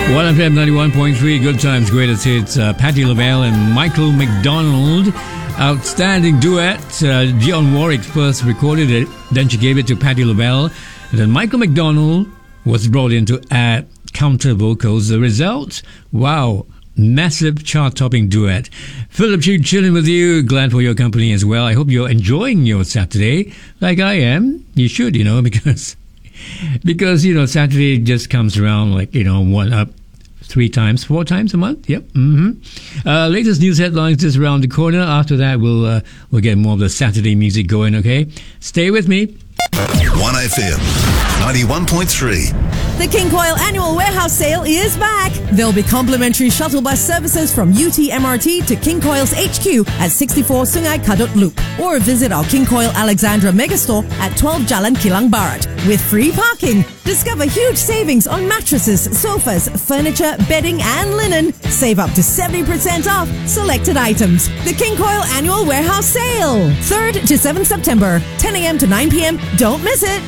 1FM 91.3, Good Times, Greatest Hits. Patti LaBelle and Michael McDonald. Outstanding duet. Dionne Warwick first recorded it, then she gave it to Patti LaBelle. And then Michael McDonald was brought in to add counter vocals. The result? Wow. Massive chart-topping duet. Philip Chu chilling with you. Glad for your company as well. I hope you're enjoying your Saturday like I am. You should, because Saturday just comes around like, 3 times, 4 times a month. Yep. Latest news headlines just around the corner. After that, we'll get more of the Saturday music going, okay? Stay with me. 1FM 91.3. The King Koil Annual Warehouse Sale is back. There'll be complimentary shuttle bus services from UTMRT to King Koil's HQ at 64 Sungai Kadut Loop, or visit our King Koil Alexandra Megastore at 12 Jalan Kilang Barat with free parking. Discover huge savings on mattresses, sofas, furniture, bedding and linen. Save up to 70% off selected items. The King Koil Annual Warehouse Sale. 3rd to 7th September, 10 a.m. to 9 p.m. Don't miss it.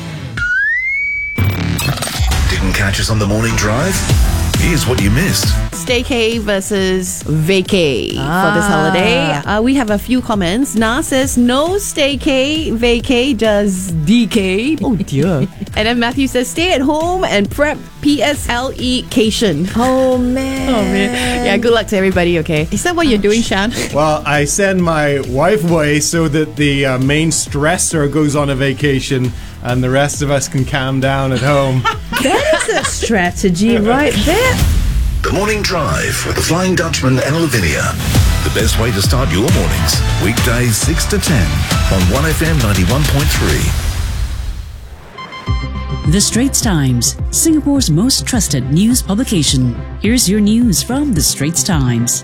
Didn't catch us on the morning drive? Here's what you missed. Staycay versus vacay for this holiday. We have a few comments. Na says, no staycay, vacay, just DK. Oh dear. And then Matthew says, stay at home and prep PSLE-cation. Oh man. Yeah, good luck to everybody, okay? Is that what you're doing, Shan? Well, I send my wife away so that the main stressor goes on a vacation and the rest of us can calm down at home. That is a strategy right there. The Morning Drive with the Flying Dutchman and Lavinia. The best way to start your mornings. Weekdays 6 to 10 on 1FM 91.3. The Straits Times, Singapore's most trusted news publication. Here's your news from The Straits Times.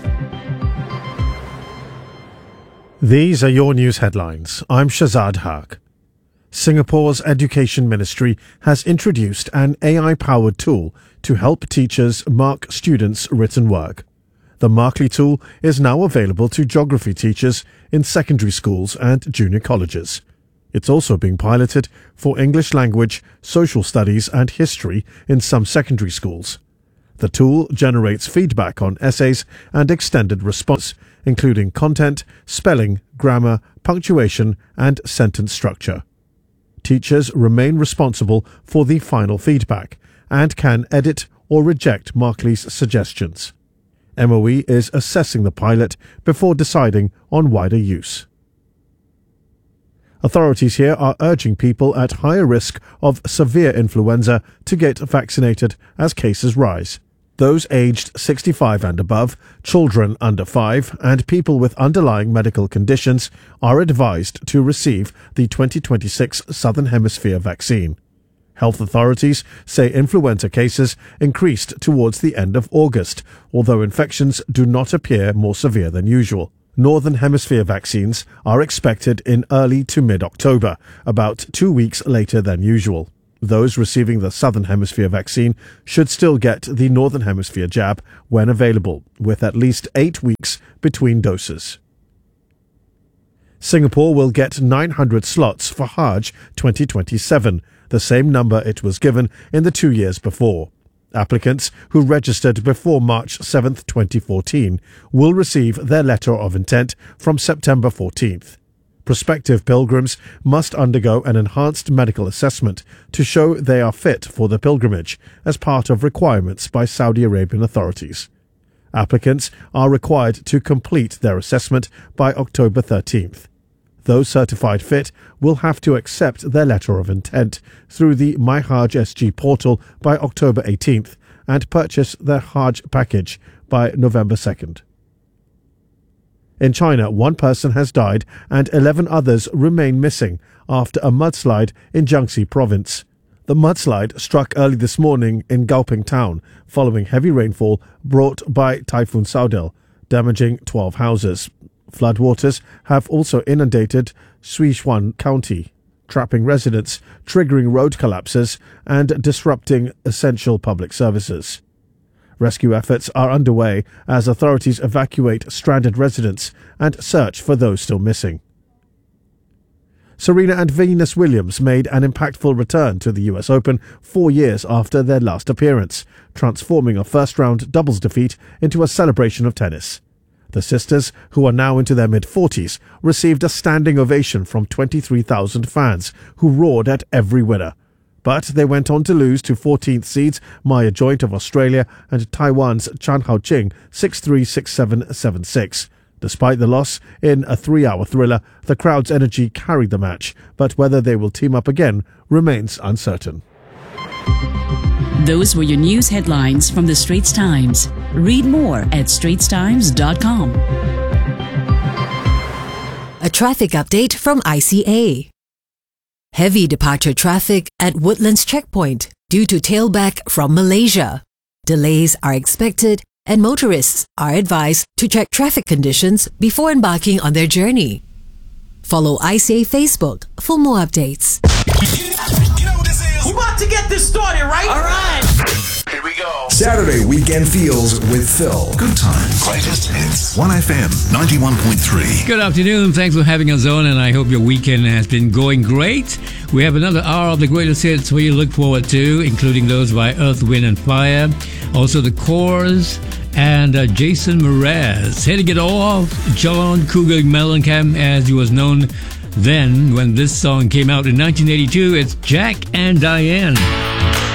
These are your news headlines. I'm Shazad Haq. Singapore's Education Ministry has introduced an AI-powered tool to help teachers mark students' written work. The Markly tool is now available to geography teachers in secondary schools and junior colleges. It's also being piloted for English language, social studies and history in some secondary schools. The tool generates feedback on essays and extended response, including content, spelling, grammar, punctuation and sentence structure. Teachers remain responsible for the final feedback and can edit or reject Markly's suggestions. MOE is assessing the pilot before deciding on wider use. Authorities here are urging people at higher risk of severe influenza to get vaccinated as cases rise. Those aged 65 and above, children under 5, and people with underlying medical conditions are advised to receive the 2026 Southern Hemisphere vaccine. Health authorities say influenza cases increased towards the end of August, although infections do not appear more severe than usual. Northern Hemisphere vaccines are expected in early to mid-October, about 2 weeks later than usual. Those receiving the Southern Hemisphere vaccine should still get the Northern Hemisphere jab when available, with at least 8 weeks between doses. Singapore will get 900 slots for Hajj 2027, the same number it was given in the 2 years before. Applicants who registered before March 7, 2014, will receive their letter of intent from September 14th. Prospective pilgrims must undergo an enhanced medical assessment to show they are fit for the pilgrimage as part of requirements by Saudi Arabian authorities. Applicants are required to complete their assessment by October 13th. Those certified fit will have to accept their letter of intent through the MyHajj SG portal by October 18th and purchase their Hajj package by November 2nd. In China, 1 person has died and 11 others remain missing after a mudslide in Jiangxi province. The mudslide struck early this morning in Gaoping town following heavy rainfall brought by Typhoon Saudel, damaging 12 houses. Floodwaters have also inundated Sichuan County, trapping residents, triggering road collapses and disrupting essential public services. Rescue efforts are underway as authorities evacuate stranded residents and search for those still missing. Serena and Venus Williams made an impactful return to the US Open 4 years after their last appearance, transforming a first-round doubles defeat into a celebration of tennis. The sisters, who are now into their mid-40s, received a standing ovation from 23,000 fans who roared at every winner. But they went on to lose to 14th seeds Maya Joint of Australia and Taiwan's Chan Hao-ching 6-3, 6-7, 7-6. Despite the loss, in a 3-hour thriller, the crowd's energy carried the match, but whether they will team up again remains uncertain. Those were your news headlines from the Straits Times. Read more at straitstimes.com. A traffic update from ICA. Heavy departure traffic at Woodlands Checkpoint due to tailback from Malaysia. Delays are expected and motorists are advised to check traffic conditions before embarking on their journey. Follow ICA Facebook for more updates. You know what this is? We're about to get this started, right? All right. Here we go. Saturday Weekend Feels with Phil. Good times. Greatest hits. 1FM 91.3. Good afternoon. Thanks for having us on, and I hope your weekend has been going great. We have another hour of the greatest hits for you to look forward to, including those by Earth, Wind and Fire, also The Corrs, and Jason Mraz. Heading it all off, John Cougar Mellencamp, as he was known then when this song came out in 1982. It's Jack and Diane.